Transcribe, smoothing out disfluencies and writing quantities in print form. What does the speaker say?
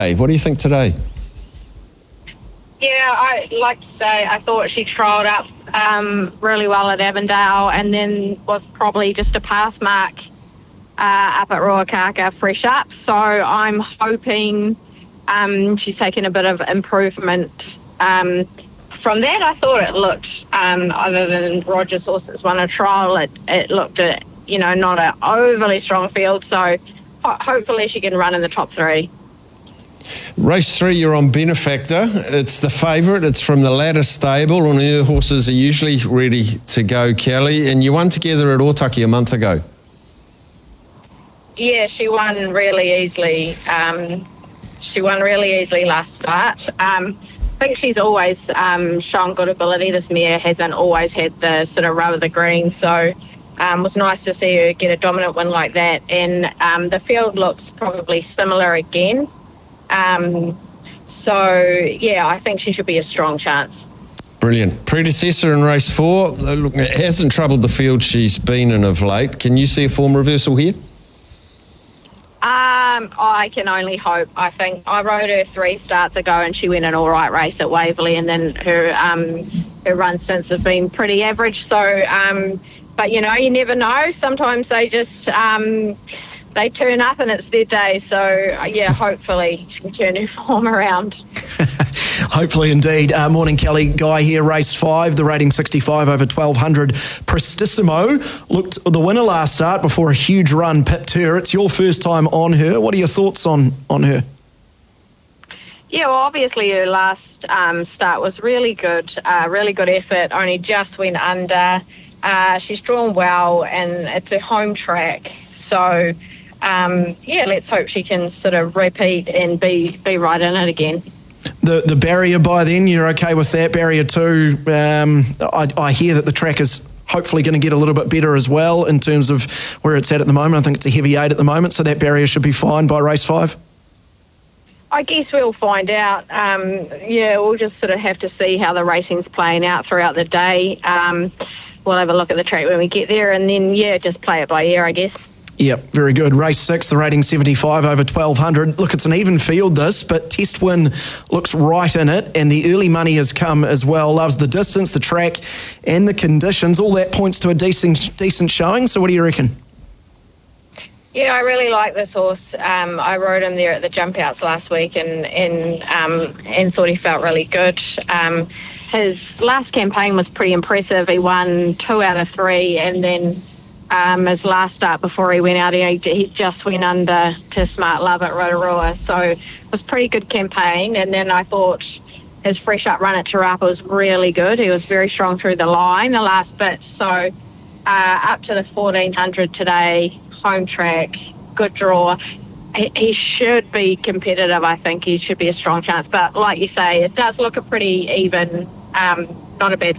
Hey, what do you think today? Yeah, I like to say I thought she trialled up really well at Avondale and then was probably just a pass mark up at Ruakaka fresh up. So I'm hoping she's taken a bit of improvement from that. I thought it looked, other than Roger's horses won a trial, it looked at, not an overly strong field. So hopefully she can run in the top 3. Race 3, you're on Benefactor. It's the favourite. It's from the Ladder stable, and her horses are usually ready to go, Kelly. And you won together at Otaki a month ago. Yeah, she won really easily. She won really easily last start. I think she's always shown good ability. This mare hasn't always had the sort of rub of the green, so it was nice to see her get a dominant win like that. And the field looks probably similar again. I think she should be a strong chance. Brilliant. Predecessor in race 4, look, it hasn't troubled the field she's been in of late. Can you see a form reversal here? I can only hope. I think I rode her 3 starts ago and she went an all right race at Waverley, and then her runs since have been pretty average. So, but you never know. Sometimes they just they turn up and it's their day. So, hopefully she can turn her form around. Hopefully indeed. Morning, Kelly. Guy here, race 5, the rating 65 over 1200. Prestissimo looked the winner last start before a huge run pipped her. It's your first time on her. What are your thoughts on her? Yeah, well, obviously her last start was really good effort, only just went under. She's drawn well and it's a home track. So, let's hope she can sort of repeat and be right in it again. The barrier by then, you're okay with that? Barrier 2, I hear that the track is hopefully going to get a little bit better as well in terms of where it's at the moment. I think it's a heavy 8 at the moment, so that barrier should be fine by race 5. I guess we'll find out. We'll just sort of have to see how the racing's playing out throughout the day. We'll have a look at the track when we get there and then, just play it by ear, I guess. Yep, very good. Race 6, the rating 75 over 1200. Look, it's an even field this, but Test Win looks right in it, and the early money has come as well. Loves the distance, the track, and the conditions. All that points to a decent showing. So what do you reckon? Yeah, I really like this horse. I rode him there at the jump outs last week and thought he felt really good. His last campaign was pretty impressive. He won 2 out of 3, and then his last start before he went out, he just went under to Smart Love at Rotorua. So it was a pretty good campaign. And then I thought his fresh up run at Te Rapa was really good. He was very strong through the line, the last bit. So up to the 1400 today, home track, good draw. He should be competitive. I think he should be a strong chance. But like you say, it does look a pretty even, not a bad